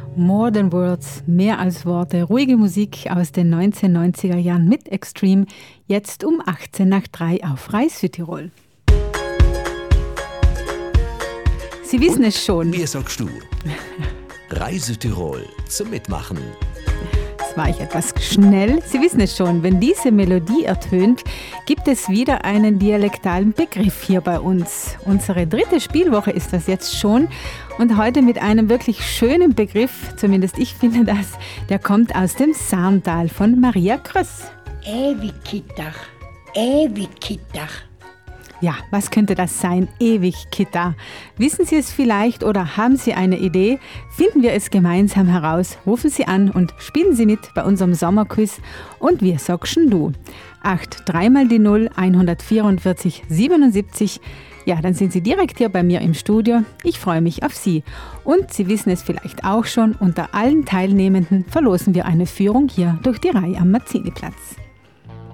More Than Words, mehr als Worte, ruhige Musik aus den 1990er Jahren mit Extreme, jetzt um 18:03 auf Rai Südtirol. Sie wissen es schon. Wie sagst du? Rai Südtirol zum Mitmachen. Jetzt war ich etwas schnell. Sie wissen es schon, wenn diese Melodie ertönt, gibt es wieder einen dialektalen Begriff hier bei uns. Unsere 3. Spielwoche ist das jetzt schon und heute mit einem wirklich schönen Begriff, zumindest ich finde das, der kommt aus dem Sarntal von Maria Kröss. Ewigkittach. Ja, was könnte das sein? Ewigkitta. Wissen Sie es vielleicht oder haben Sie eine Idee? Finden wir es gemeinsam heraus. Rufen Sie an und spielen Sie mit bei unserem Sommerquiz. Und wir sagschen du. 3 mal die 0, 144 77. Ja, dann sind Sie direkt hier bei mir im Studio. Ich freue mich auf Sie. Und Sie wissen es vielleicht auch schon, unter allen Teilnehmenden verlosen wir eine Führung hier durch die Rai am Marziniplatz.